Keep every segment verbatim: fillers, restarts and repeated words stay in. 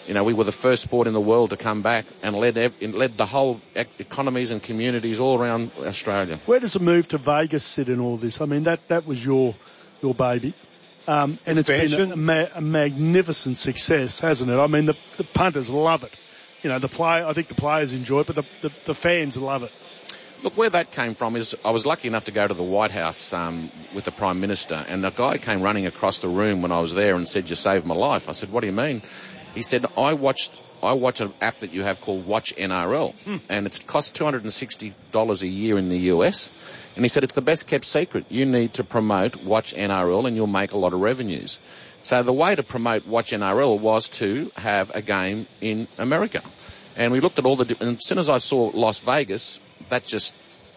You know, we were the first sport in the world to come back and led ev- led the whole ec- economies and communities all around Australia. Where does the move to Vegas sit in all this? I mean, that, that was your your baby. Um, and Expansion. It's been a, ma- a magnificent success, hasn't it? I mean, the, the punters love it. You know, the play, I think the players enjoy it, but the, the, the fans love it. Look, where that came from is I was lucky enough to go to the White House um, with the Prime Minister, and the guy came running across the room when I was there and said, "You saved my life." I said, "What do you mean?" He said, I watched, I watch an app that you have called Watch N R L, hmm. and it costs two hundred sixty dollars a year in the U S. And he said, it's the best kept secret. You need to promote Watch N R L and you'll make a lot of revenues. So the way to promote Watch N R L was to have a game in America. And we looked at all the, and as soon as I saw Las Vegas, that just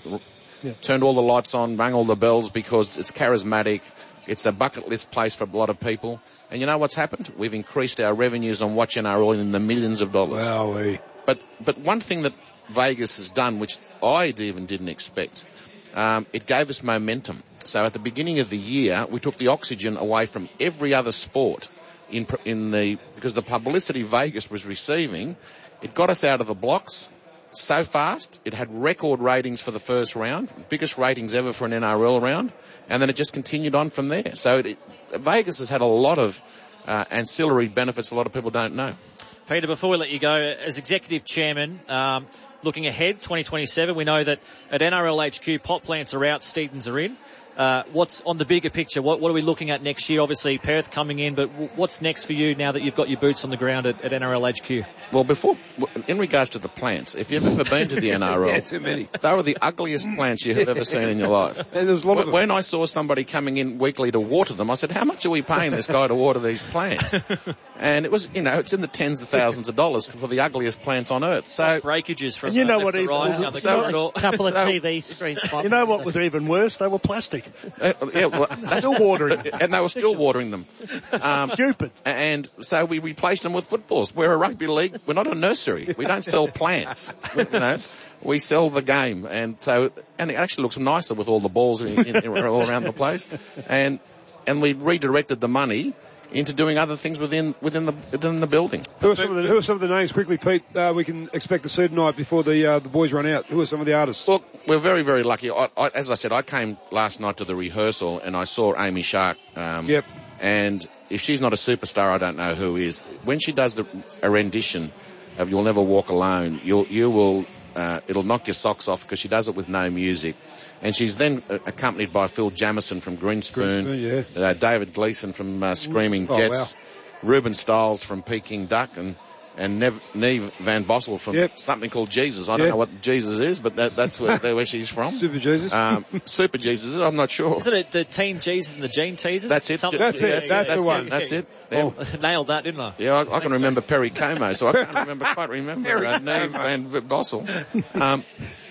yeah. turned all the lights on, rang all the bells because it's charismatic. It's a bucket list place for a lot of people. And you know what's happened? We've increased our revenues on Watch N R L in the millions of dollars. Wow. But, but one thing that Vegas has done, which I even didn't expect, um, it gave us momentum. So at the beginning of the year, we took the oxygen away from every other sport in, in the, because the publicity Vegas was receiving, it got us out of the blocks so fast. It had record ratings for the first round, biggest ratings ever for an N R L round, and then it just continued on from there. So it, Vegas has had a lot of uh, ancillary benefits a lot of people don't know. Peter, before we let you go, as executive chairman, um, looking ahead, twenty twenty-seven, we know that at N R L H Q, pot plants are out, Stevens are in. Uh, what's on the bigger picture? What, what are we looking at next year? Obviously, Perth coming in, but w- what's next for you now that you've got your boots on the ground at, at N R L H Q? Well, before, in regards to the plants, if you've ever been to the N R L, yeah, too many. They were the ugliest plants you have ever seen in your life. And there's a lot of them. When I saw somebody coming in weekly to water them, I said, how much are we paying this guy to water these plants? And it was, you know, it's in the tens of thousands of dollars for the ugliest plants on earth. So That's breakages from you know left what to even, right down the so, corridor. A couple of so, T V screens. You know what was even worse? They were plastic. Uh, yeah, well, that's still watering, and they were still watering them. Um, Stupid. And so we replaced them with footballs. We're a rugby league. We're not a nursery. We don't sell plants. We, you know, we sell the game, and so and it actually looks nicer with all the balls in, in, in, all around the place. And and we redirected the money into doing other things within within the within the building. Who are some of the, who are some of the names quickly, Pete? Uh, we can expect to see tonight before the uh, the boys run out. Who are some of the artists? Look, we're very very lucky. I, I, as I said, I came last night to the rehearsal and I saw Amy Shark. Um, yep. And if she's not a superstar, I don't know who is. When she does the, a rendition of "You'll Never Walk Alone," you'll you will uh, it'll knock your socks off because she does it with no music. And she's then uh, accompanied by Phil Jamieson from Greenspoon, Greenspoon yeah. uh, David Gleeson from uh, Screaming oh, Jets, wow. Ruben Stiles from Peking Duck, and and Nev, Neve Van Bossel from yep. something called Jesus. I don't yep. know what Jesus is, but that, that's where, where she's from. Super Jesus. Um, Super Jesus, I'm not sure. Isn't it the Teen Jesus and the Gene Teasers? That's it. Something that's it. That's, that's, that's the one. It. That's it. Yeah. Oh, nailed that, didn't I? Yeah, I, I can remember Perry Como, so I can't remember quite remember uh, Neve Van Bossel. Um,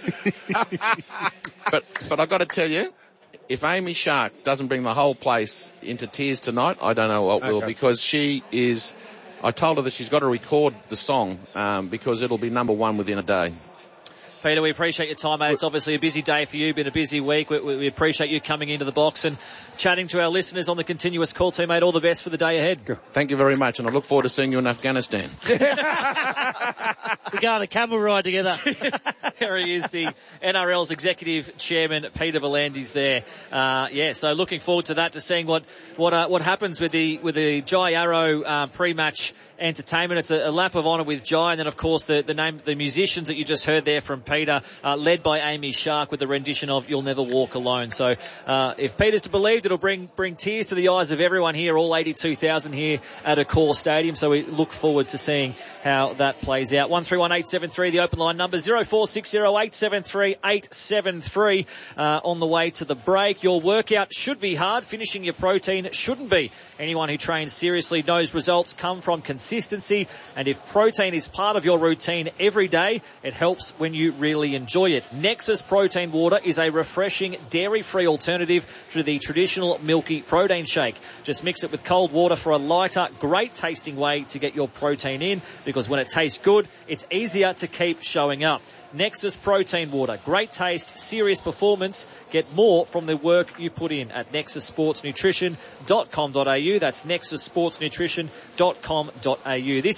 but but I've got to tell you, if Amy Shark doesn't bring the whole place into tears tonight, I don't know what okay. will, because she is. I told her that she's got to record the song um, because it'll be number one within a day. Peter, we appreciate your time, mate. It's obviously a busy day for you, been a busy week. We, we appreciate you coming into the box and chatting to our listeners on the continuous call team, mate. All the best for the day ahead. Thank you very much, and I look forward to seeing you in Afghanistan. We're going on a camel ride together. There he is, the N R L's executive chairman, Peter V'landys there. Uh, yeah, so looking forward to that, to seeing what what uh, what happens with the with the Jai Arrow uh, pre-match entertainment. It's a, a lap of honour with Jai, and then of course the the name the musicians that you just heard there from Peter, uh, led by Amy Shark with the rendition of "You'll Never Walk Alone." So uh, if Peter's to believe, it'll bring bring tears to the eyes of everyone here, all eighty-two thousand here at Accor Stadium. So we look forward to seeing how that plays out. One three one eight seven three, the open line number, zero four six zero eight seven three eight seven three. Uh, on the way to the break, your workout should be hard. Finishing your protein shouldn't be. Anyone who trains seriously knows results come from consistency, and if protein is part of your routine every day, it helps when you really enjoy it. Nexus Protein Water is a refreshing dairy-free alternative to the traditional milky protein shake. Just mix it with cold water for a lighter, great-tasting way to get your protein in, because when it tastes good, it's easier to keep showing up. Nexus Protein Water. Great taste, serious performance. Get more from the work you put in at nexus sports nutrition dot com dot a u. That's nexus sports nutrition dot com dot a u. This